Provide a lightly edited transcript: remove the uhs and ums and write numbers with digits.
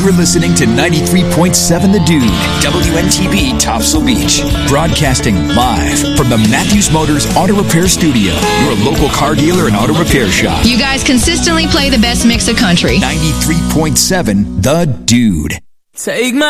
You're listening to 93.7 The Dude, WNTB Topsail Beach. Broadcasting live from the Matthews Motors Auto Repair Studio, your local car dealer and auto repair shop. You guys consistently play the best mix of country. 93.7 The Dude. Take my